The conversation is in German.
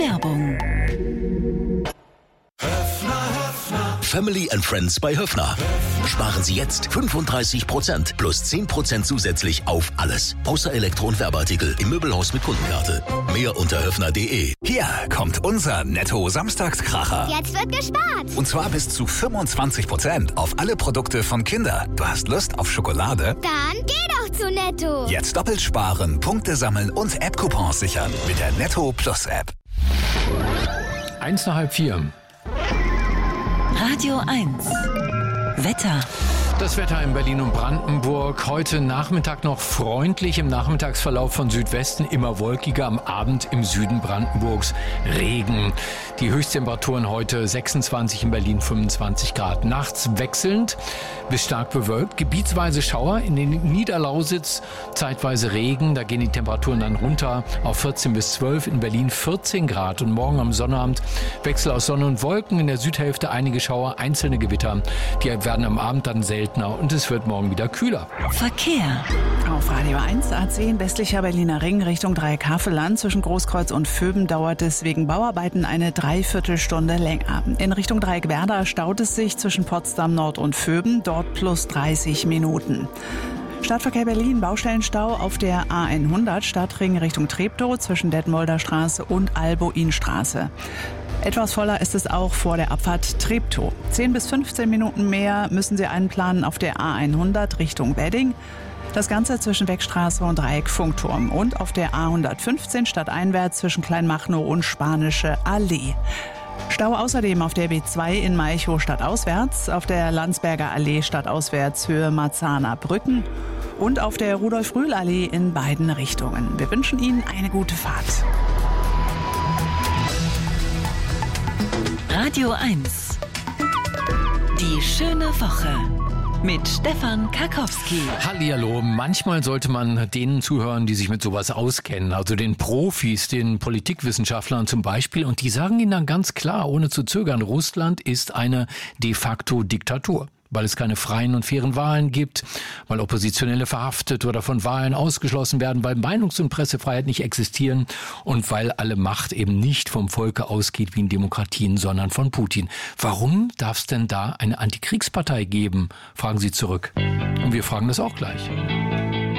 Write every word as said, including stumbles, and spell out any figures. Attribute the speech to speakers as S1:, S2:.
S1: Werbung.
S2: Family and Friends bei Höffner. Sparen Sie jetzt fünfunddreißig Prozent plus zehn Prozent zusätzlich auf alles. Außer Elektro- und Werbeartikel im Möbelhaus mit Kundenkarte. Mehr unter höffner punkt de.
S3: Hier kommt unser Netto-Samstagskracher.
S4: Jetzt wird gespart.
S3: Und zwar bis zu fünfundzwanzig Prozent auf alle Produkte von Kinder. Du hast Lust auf Schokolade?
S4: Dann geh doch zu Netto.
S3: Jetzt doppelt sparen, Punkte sammeln und App-Coupons sichern mit der Netto Plus App.
S5: Eins nach halb vier.
S1: Radio eins. Wetter.
S5: Das Wetter in Berlin und Brandenburg. Heute Nachmittag noch freundlich, im Nachmittagsverlauf von Südwesten immer wolkiger, am Abend im Süden Brandenburgs Regen. Die Höchsttemperaturen heute sechsundzwanzig in Berlin, fünfundzwanzig Grad. Nachts wechselnd bis stark bewölkt, gebietsweise Schauer in den Niederlausitz, zeitweise Regen. Da gehen die Temperaturen dann runter auf vierzehn bis zwölf, in Berlin vierzehn Grad. Und morgen am Sonnabend Wechsel aus Sonne und Wolken, in der Südhälfte einige Schauer, einzelne Gewitter. Die werden am Abend dann selten und es wird morgen wieder kühler.
S1: Verkehr.
S6: Auf Radio eins, A zehn, westlicher Berliner Ring Richtung Dreieck Havelland. Zwischen Großkreuz und Vöben dauert es wegen Bauarbeiten eine Dreiviertelstunde länger. In Richtung Dreieck Werder staut es sich zwischen Potsdam Nord und Vöben, dort plus dreißig Minuten. Stadtverkehr Berlin, Baustellenstau auf der A hundert, Stadtring Richtung Treptow zwischen Detmolder Straße und Alboinstraße. Etwas voller ist es auch vor der Abfahrt Treptow. zehn bis fünfzehn Minuten mehr müssen Sie einplanen auf der A hundert Richtung Wedding. Das Ganze zwischen Wegstraße und Dreieck Funkturm. Und auf der A hundertfünfzehn stadteinwärts zwischen Kleinmachnow und Spanische Allee. Stau außerdem auf der B zwei in Malchow stadtauswärts, auf der Landsberger Allee stadtauswärts Höhe Marzahner Brücken und auf der Rudolf-Rühl-Allee in beiden Richtungen. Wir wünschen Ihnen eine gute Fahrt.
S1: Radio eins. Die schöne Woche. Mit Stefan Karkowski.
S5: Hallihallo, manchmal sollte man denen zuhören, die sich mit sowas auskennen, also den Profis, den Politikwissenschaftlern zum Beispiel, und die sagen Ihnen dann ganz klar, ohne zu zögern, Russland ist eine de facto Diktatur. Weil es keine freien und fairen Wahlen gibt, weil Oppositionelle verhaftet oder von Wahlen ausgeschlossen werden, weil Meinungs- und Pressefreiheit nicht existieren und weil alle Macht eben nicht vom Volke ausgeht wie in Demokratien, sondern von Putin. Warum darf es denn da eine Antikriegspartei geben? Fragen Sie zurück. Und wir fragen das auch gleich.